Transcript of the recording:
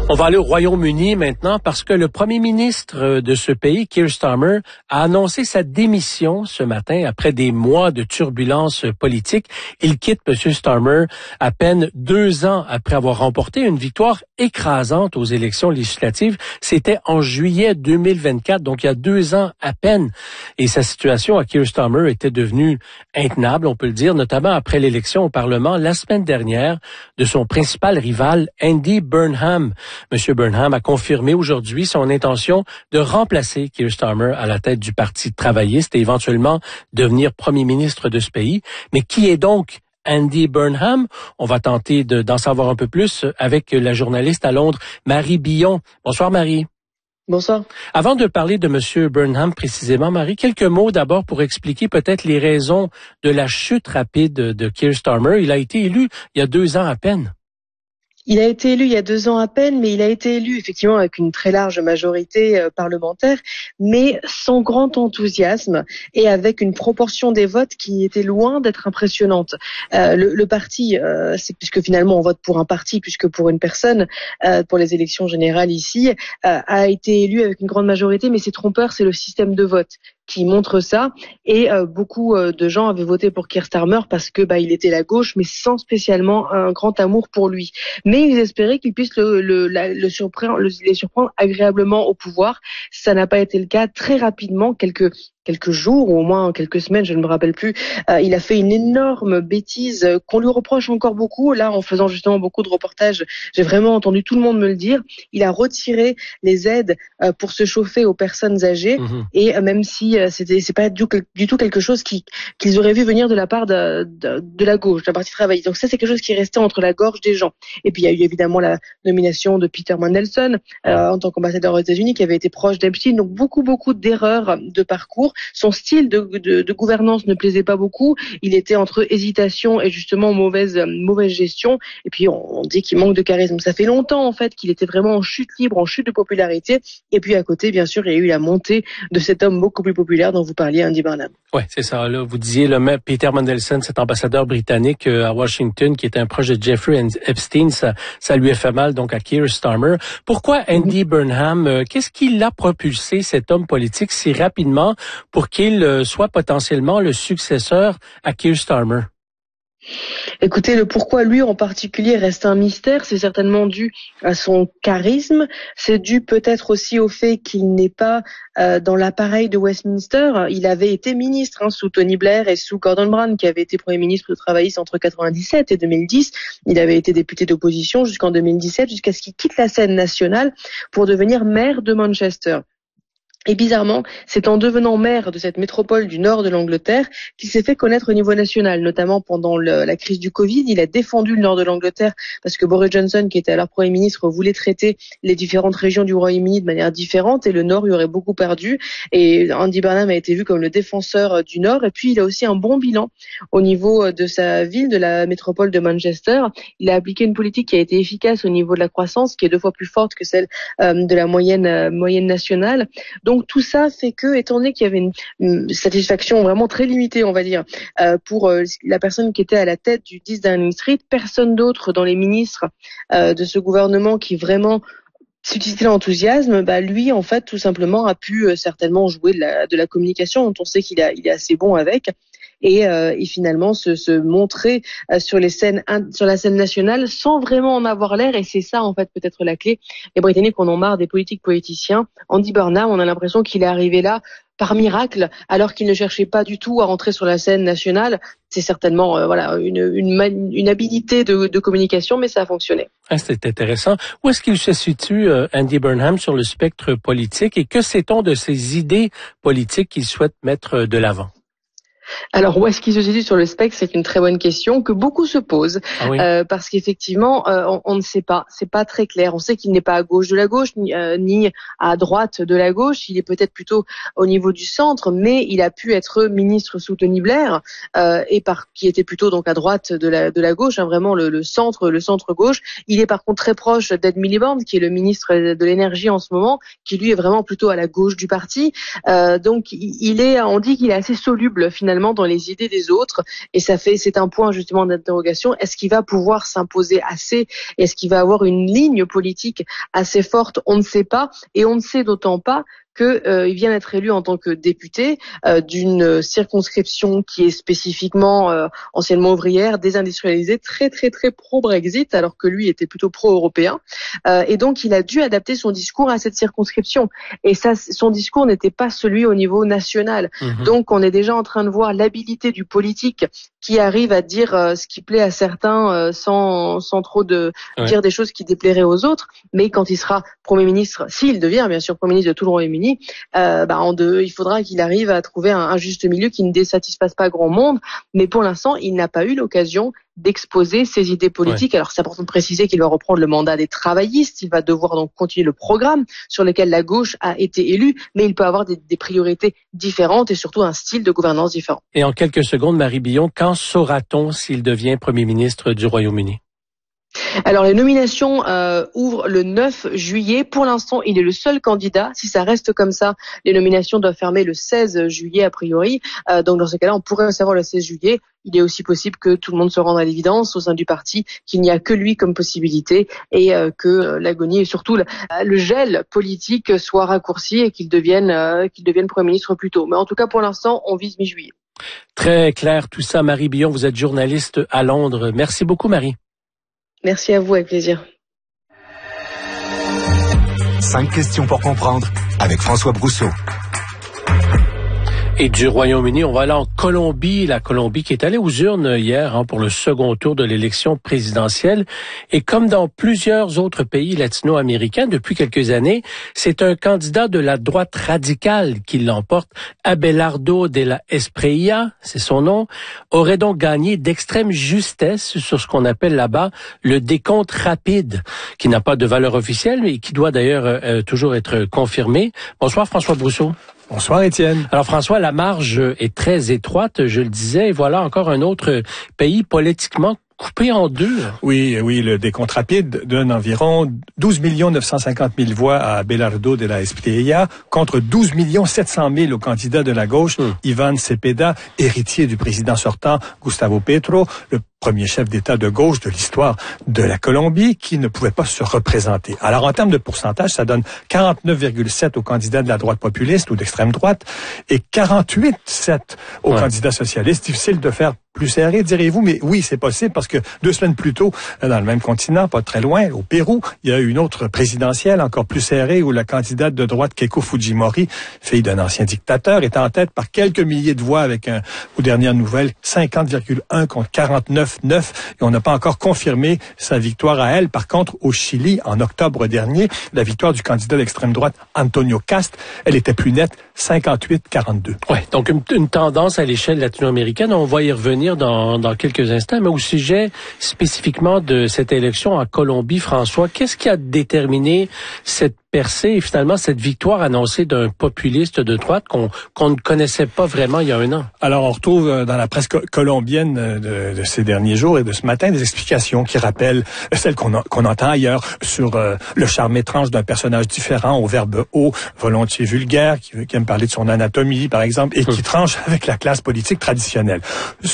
On va aller au Royaume-Uni maintenant parce que le premier ministre de ce pays, Keir Starmer, a annoncé sa démission ce matin après des mois de turbulences politiques. Il quitte M. Starmer à peine 2 ans après avoir remporté une victoire écrasante aux élections législatives. C'était en juillet 2024, donc il y a 2 ans à peine. Et sa situation à Keir Starmer était devenue intenable, on peut le dire, notamment après l'élection au Parlement la semaine dernière de son principal rival, Andy Burnham. M. Burnham a confirmé aujourd'hui son intention de remplacer Keir Starmer à la tête du Parti travailliste et éventuellement devenir premier ministre de ce pays. Mais qui est donc Andy Burnham? On va tenter d'en savoir un peu plus avec la journaliste à Londres, Marie Billon. Bonsoir Marie. Bonsoir. Avant de parler de M. Burnham précisément, Marie, quelques mots d'abord pour expliquer peut-être les raisons de la chute rapide de Keir Starmer. Il a été élu il y a 2 ans à peine. Il a été élu il y a 2 ans à peine, mais il a été élu effectivement avec une très large majorité parlementaire, mais sans grand enthousiasme et avec une proportion des votes qui était loin d'être impressionnante. Le parti, c'est puisque finalement on vote pour un parti plus que pour une personne, pour les élections générales ici, a été élu avec une grande majorité, mais c'est trompeur, c'est le système de vote qui montre ça. Et beaucoup de gens avaient voté pour Keir Starmer parce que il était la gauche, mais sans spécialement un grand amour pour lui. Mais ils espéraient qu'il puisse les surprendre agréablement au pouvoir. Ça n'a pas été le cas. Très rapidement, quelques jours ou au moins quelques semaines, je ne me rappelle plus, il a fait une énorme bêtise qu'on lui reproche encore beaucoup. Là, en faisant justement beaucoup de reportages, j'ai vraiment entendu tout le monde me le dire. Il a retiré les aides pour se chauffer aux personnes âgées et même si c'est pas du tout quelque chose qu'ils auraient vu venir de la part de la gauche, de la partie travailliste. Donc ça, c'est quelque chose qui restait entre la gorge des gens. Et puis il y a eu évidemment la nomination de Peter Mandelson en tant qu'ambassadeur aux États-Unis qui avait été proche d'Epstein. Donc beaucoup d'erreurs de parcours. Son style de gouvernance ne plaisait pas beaucoup. Il était entre hésitation et justement mauvaise gestion. Et puis on dit qu'il manque de charisme. Ça fait longtemps en fait qu'il était vraiment en chute libre, en chute de popularité. Et puis à côté, bien sûr, il y a eu la montée de cet homme beaucoup plus populaire dont vous parliez, Andy Burnham. Ouais, c'est ça. Là, vous disiez Peter Mandelson, cet ambassadeur britannique à Washington, qui était un proche de Jeffrey Epstein, ça lui a fait mal donc à Keir Starmer. Pourquoi Andy Burnham? Qu'est-ce qui l'a propulsé, cet homme politique, si rapidement pour qu'il soit potentiellement le successeur à Keir Starmer? Écoutez, le pourquoi lui en particulier reste un mystère. C'est certainement dû à son charisme. C'est dû peut-être aussi au fait qu'il n'est pas dans l'appareil de Westminster. Il avait été ministre sous Tony Blair et sous Gordon Brown, qui avait été Premier ministre travailliste entre 97 et 2010. Il avait été député d'opposition jusqu'en 2017, jusqu'à ce qu'il quitte la scène nationale pour devenir maire de Manchester. Et bizarrement, c'est en devenant maire de cette métropole du nord de l'Angleterre qu'il s'est fait connaître au niveau national, notamment pendant la crise du Covid. Il a défendu le nord de l'Angleterre parce que Boris Johnson, qui était alors Premier ministre, voulait traiter les différentes régions du Royaume-Uni de manière différente et le nord y aurait beaucoup perdu. Et Andy Burnham a été vu comme le défenseur du nord. Et puis, il a aussi un bon bilan au niveau de sa ville, de la métropole de Manchester. Il a appliqué une politique qui a été efficace au niveau de la croissance, qui est 2 fois plus forte que celle de la moyenne nationale. Donc tout ça fait que, étant donné qu'il y avait une satisfaction vraiment très limitée, on va dire, pour la personne qui était à la tête du 10 Downing Street, personne d'autre dans les ministres de ce gouvernement qui vraiment suscitait l'enthousiasme, lui en fait tout simplement a pu certainement jouer de la communication dont on sait qu'il est assez bon avec. Et finalement se montrer sur la scène nationale sans vraiment en avoir l'air. Et c'est ça en fait peut-être la clé. Les Britanniques en ont marre des politiciens. Andy Burnham, on a l'impression qu'il est arrivé là par miracle, alors qu'il ne cherchait pas du tout à rentrer sur la scène nationale. C'est certainement une habilité de communication, mais ça a fonctionné. C'est intéressant. Où est-ce qu'il se situe, Andy Burnham, sur le spectre politique, et que sait-on de ses idées politiques qu'il souhaite mettre de l'avant? Alors, où est-ce qu'il se situe sur le spectre? C'est une très bonne question que beaucoup se posent, parce qu'effectivement, on ne sait pas. C'est pas très clair. On sait qu'il n'est pas à gauche de la gauche, ni à droite de la gauche. Il est peut-être plutôt au niveau du centre, mais il a pu être ministre sous Tony Blair, qui était plutôt donc à droite de la gauche, vraiment le centre gauche. Il est par contre très proche d'Ed Miliband, qui est le ministre de l'énergie en ce moment, qui lui est vraiment plutôt à la gauche du parti. Donc, on dit qu'il est assez soluble finalement finalement dans les idées des autres. Et c'est un point justement d'interrogation. Est-ce qu'il va pouvoir s'imposer assez? Est-ce qu'il va avoir une ligne politique assez forte? On ne sait pas. Et on ne sait d'autant pas qu'il vient d'être élu en tant que député d'une circonscription qui est spécifiquement anciennement ouvrière, désindustrialisée, très très très pro-Brexit, alors que lui était plutôt pro-européen. Et donc il a dû adapter son discours à cette circonscription. Et ça, son discours n'était pas celui au niveau national. Donc on est déjà en train de voir l'habilité du politique qui arrive à dire ce qui plaît à certains sans trop dire des choses qui déplairaient aux autres. Mais quand il sera Premier ministre, s'il devient bien sûr Premier ministre de tout le Royaume-Uni, il faudra qu'il arrive à trouver un juste milieu qui ne désatisfasse pas grand monde. Mais pour l'instant, il n'a pas eu l'occasion d'exposer ses idées politiques. Alors c'est important de préciser qu'il va reprendre le mandat des travaillistes. Il va devoir donc continuer le programme sur lequel la gauche a été élue, mais il peut avoir des priorités différentes et surtout un style de gouvernance différent. Et en quelques secondes, Marie Billon, quand saura-t-on s'il devient Premier ministre du Royaume-Uni? Alors les nominations ouvrent le 9 juillet. Pour l'instant, il est le seul candidat. Si ça reste comme ça, les nominations doivent fermer le 16 juillet a priori. Donc dans ce cas-là, on pourrait savoir le 16 juillet. Il est aussi possible que tout le monde se rende à l'évidence au sein du parti qu'il n'y a que lui comme possibilité et que l'agonie et surtout le gel politique soit raccourci et qu'il devienne Premier ministre plus tôt. Mais en tout cas, pour l'instant, on vise mi-juillet. Très clair tout ça. Marie Billon, vous êtes journaliste à Londres. Merci beaucoup, Marie. Merci à vous, avec plaisir. 5 questions pour comprendre avec François Brousseau. Et du Royaume-Uni, on va aller en Colombie. La Colombie qui est allée aux urnes hier pour le second tour de l'élection présidentielle. Et comme dans plusieurs autres pays latino-américains depuis quelques années, c'est un candidat de la droite radicale qui l'emporte. Abelardo de la Espriella, c'est son nom, aurait donc gagné d'extrême justesse sur ce qu'on appelle là-bas le décompte rapide, qui n'a pas de valeur officielle, mais qui doit d'ailleurs toujours être confirmé. Bonsoir François Brousseau. Bonsoir Étienne. Alors François, la marge est très étroite, je le disais, et voilà encore un autre pays politiquement coupé en deux. Oui, le décompte rapide donne environ 12 950 000 voix à Abelardo de la Espriella contre 12 700 000 au candidat de la gauche, Iván Cepeda, héritier du président sortant Gustavo Petro, le premier chef d'État de gauche de l'histoire de la Colombie, qui ne pouvait pas se représenter. Alors, en termes de pourcentage, ça donne 49,7 au candidat de la droite populiste ou d'extrême droite et 48,7 au candidat socialiste. Difficile de faire plus serré, direz-vous, mais oui, c'est possible parce que 2 semaines plus tôt, dans le même continent, pas très loin, au Pérou, il y a eu une autre présidentielle encore plus serrée où la candidate de droite Keiko Fujimori, fille d'un ancien dictateur, est en tête par quelques milliers de voix avec aux dernières nouvelles, 50,1 contre 49,9 et on n'a pas encore confirmé sa victoire à elle. Par contre, au Chili, en octobre dernier, la victoire du candidat d'extrême droite Antonio Cast, elle était plus nette, 58-42. Ouais, donc une tendance à l'échelle latino-américaine. On va y revenir dans quelques instants, mais au sujet spécifiquement de cette élection en Colombie, François, qu'est-ce qui a déterminé cette percée et finalement cette victoire annoncée d'un populiste de droite qu'on ne connaissait pas vraiment il y a un an? Alors, on retrouve dans la presse colombienne de ces derniers jours et de ce matin des explications qui rappellent celles qu'on entend ailleurs sur le charme étrange d'un personnage différent, au verbe haut, volontiers vulgaire, qui aime parler de son anatomie, par exemple, et qui tranche avec la classe politique traditionnelle.